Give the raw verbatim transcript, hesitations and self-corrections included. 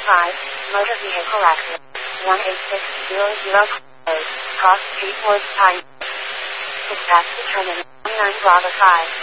five, motor vehicle accident. one eight six zero zero code. Cross Street Woods Pine. Dispatch determined. nine Bravo five.